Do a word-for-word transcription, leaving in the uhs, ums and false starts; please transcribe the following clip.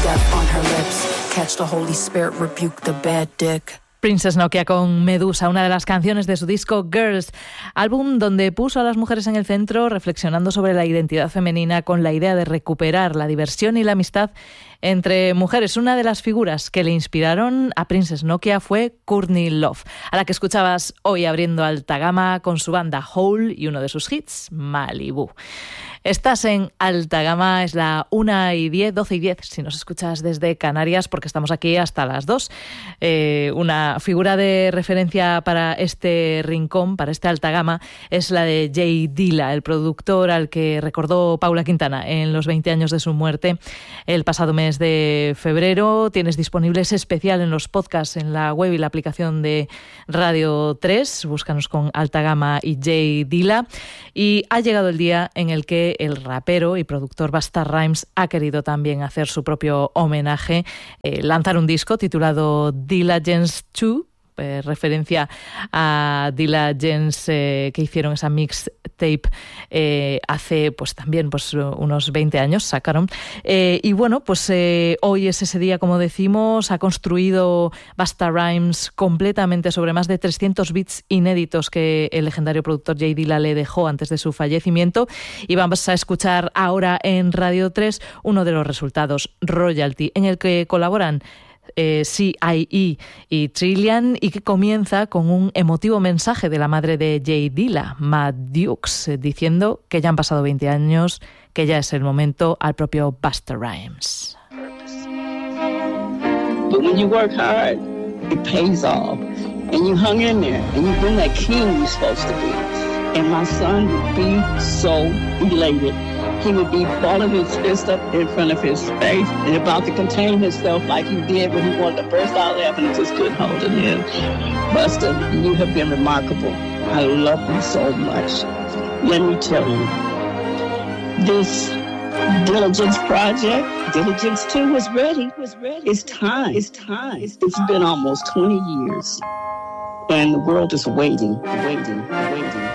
death on her lips. Catch the Holy Spirit, rebuke the bad dick. Princess Nokia con Medusa, una de las canciones de su disco Girls, álbum donde puso a las mujeres en el centro, reflexionando sobre la identidad femenina con la idea de recuperar la diversión y la amistad entre mujeres. Una de las figuras que le inspiraron a Princess Nokia fue Courtney Love, a la que escuchabas hoy abriendo Alta Gama con su banda Hole y uno de sus hits, Malibu. Estás en Alta Gama, es la una y diez, doce y diez, si nos escuchas desde Canarias, porque estamos aquí hasta las dos. Eh, una figura de referencia para este rincón, para este Alta Gama, es la de Jay Dilla, el productor al que recordó Paula Quintana en los veinte años de su muerte el pasado mes de febrero. Tienes disponible ese especial en los podcasts, en la web y la aplicación de Radio tres. Búscanos con Alta Gama y Jay Dilla. Y ha llegado el día en el que el rapero y productor Busta Rhymes ha querido también hacer su propio homenaje, eh, lanzar un disco titulado Diligence dos, eh, referencia a Diligence, eh, que hicieron esa mixtape eh, hace pues también pues unos veinte años, sacaron. Eh, y bueno, pues eh, hoy es ese día, como decimos. Ha construido Busta Rhymes completamente sobre más de trescientos beats inéditos que el legendario productor Jay Dilla le dejó antes de su fallecimiento. Y vamos a escuchar ahora en Radio tres uno de los resultados, Royalty, en el que colaboran Eh, C I E y Trillian, y que comienza con un emotivo mensaje de la madre de Jay Dilla, Matt Dukes, eh, diciendo que ya han pasado veinte años, que ya es el momento, al propio Busta Rhymes. But when you work hard, it pays off. And you hung in there, and you've been that king you're supposed to be. And my son would be so elated. He would be balling his fist up in front of his face and about to contain himself like he did when he wanted to burst out laughing and just couldn't hold it in. Busta, you have been remarkable. I love you so much. Let me tell you, this Diligence project, Diligence two was ready. Was ready. It's time. It's time. It's been almost twenty years. And the world is waiting, waiting, waiting.